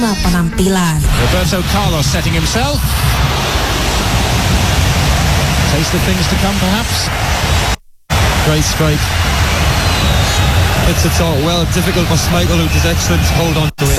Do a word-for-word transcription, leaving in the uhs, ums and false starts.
penampilan. Roberto Carlos setting himself. Taste of things to come, perhaps. Great strike. Hits it so well. Difficult for Schmeichel, who does excellent to hold on to it.